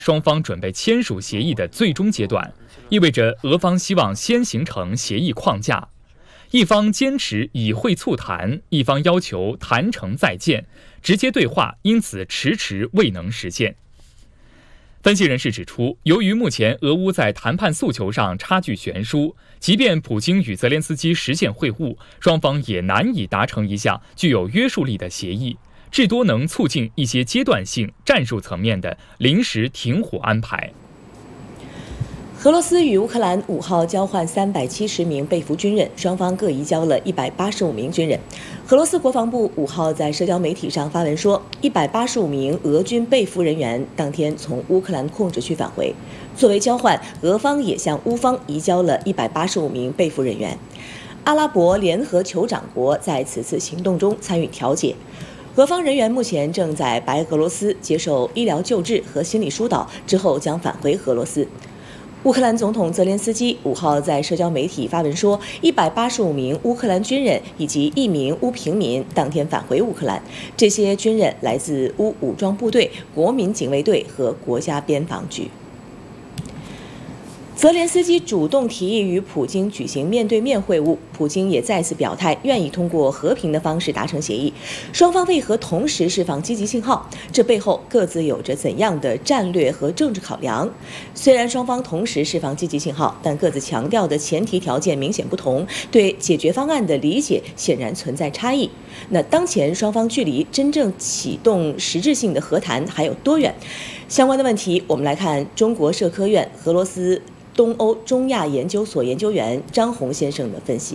双方准备签署协议的最终阶段，意味着俄方希望先形成协议框架。一方坚持以会促谈，一方要求谈成再见，直接对话因此迟迟未能实现。分析人士指出，由于目前俄乌在谈判诉求上差距悬殊，即便普京与泽连斯基实现会晤，双方也难以达成一项具有约束力的协议，至多能促进一些阶段性、战术层面的临时停火安排。 俄罗斯与乌克兰5号交换370名被俘军人，双方各移交了185名军人。俄罗斯国防部5号在社交媒体上发文说，185名俄军被俘人员当天从乌克兰控制区返回。作为交换，俄方也向乌方移交了185名被俘人员。阿拉伯联合酋长国在此次行动中参与调解。俄方人员目前正在白俄罗斯接受医疗救治和心理疏导，之后将返回俄罗斯。乌克兰总统泽连斯基5号在社交媒体发文说，185名乌克兰军人以及1名乌平民当天返回乌克兰。这些军人来自乌武装部队、国民警卫队和国家边防局。泽连斯基主动提议与普京举行面对面会晤，普京也再次表态愿意通过和平的方式达成协议。双方为何同时释放积极信号？这背后各自有着怎样的战略和政治考量？虽然双方同时释放积极信号，但各自强调的前提条件明显不同，对解决方案的理解显然存在差异。那当前双方距离真正启动实质性的和谈还有多远？相关的问题，我们来看中国社科院俄罗斯东欧中亚研究所研究员张红先生的分析。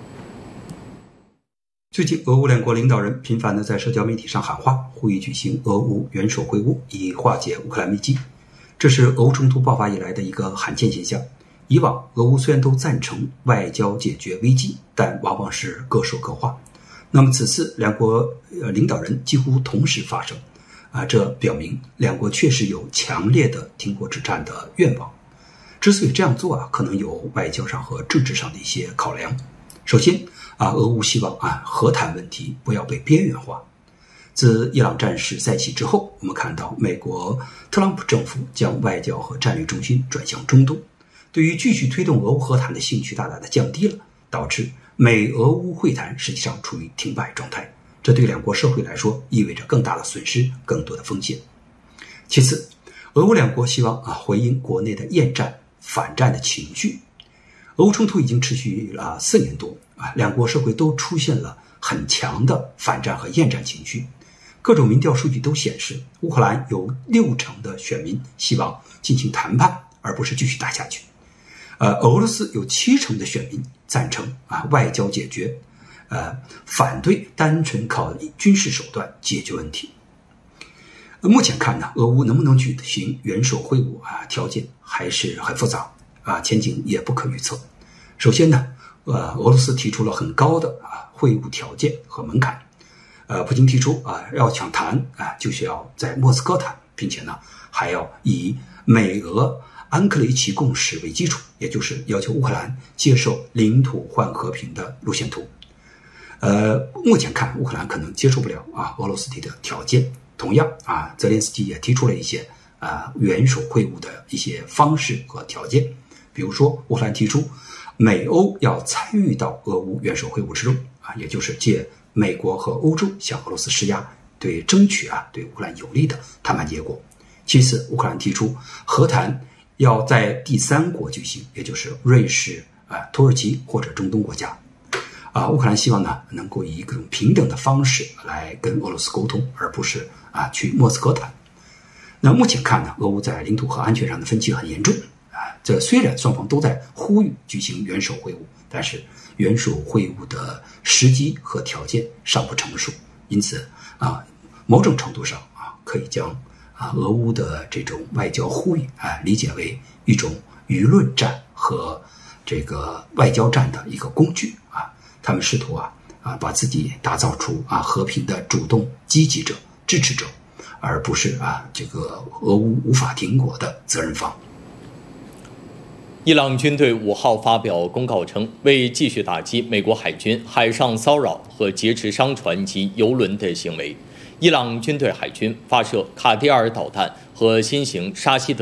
最近，俄乌两国领导人频繁地在社交媒体上喊话，呼吁举行俄乌元首会晤，以化解乌克兰危机。这是俄乌冲突爆发以来的一个罕见现象。以往，俄乌虽然都赞成外交解决危机，但往往是各说各话。那么此次两国领导人几乎同时发声，这表明两国确实有强烈的停火止战的愿望。之所以这样做可能有外交上和政治上的一些考量。首先俄乌希望和谈问题不要被边缘化。自伊朗战事再起之后，我们看到美国特朗普政府将外交和战略重心转向中东，对于继续推动俄乌和谈的兴趣大大的降低了，导致美俄乌会谈实际上处于停摆状态。这对两国社会来说意味着更大的损失，更多的风险。其次，俄乌两国希望回应国内的厌战反战的情绪。俄乌冲突已经持续了4年多，两国社会都出现了很强的反战和厌战情绪。各种民调数据都显示，乌克兰有60%的选民希望进行谈判，而不是继续打下去。俄罗斯有70%的选民赞成外交解决，反对单纯靠军事手段解决问题。目前看呢，俄乌能不能举行元首会晤条件还是很复杂前景也不可预测。首先呢，俄罗斯提出了很高的会晤条件和门槛。普京提出要想谈就需要在莫斯科谈，并且呢还要以美俄安克雷奇共识为基础，也就是要求乌克兰接受领土换和平的路线图。目前看乌克兰可能接受不了俄罗斯提的条件。同样泽连斯基也提出了一些元首会晤的一些方式和条件，比如说乌克兰提出美欧要参与到俄乌元首会晤之中也就是借美国和欧洲向俄罗斯施压，对争取对乌克兰有利的谈判结果。其次，乌克兰提出和谈要在第3国举行，也就是瑞士、土耳其或者中东国家。乌克兰希望呢能够以一种平等的方式来跟俄罗斯沟通，而不是去莫斯科谈。那目前看呢，俄乌在领土和安全上的分歧很严重这虽然双方都在呼吁举行元首会晤，但是元首会晤的时机和条件尚不成熟，因此某种程度上可以将俄乌的这种外交呼吁理解为一种舆论战和这个外交战的一个工具他们试图把自己打造出和平的主动积极者、支持者，而不是这个俄乌无法停火的责任方。 伊朗军队5号发表公告称，为继续打击美国海军海上骚扰和劫持商船及油轮的行为， 伊朗军队海军发射卡迪尔导弹和新型沙希德